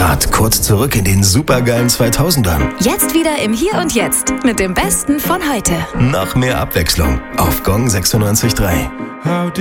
Grad kurz zurück in den supergeilen 2000ern. Jetzt wieder im Hier und Jetzt mit dem Besten von heute. Noch mehr Abwechslung auf Gong 96.3.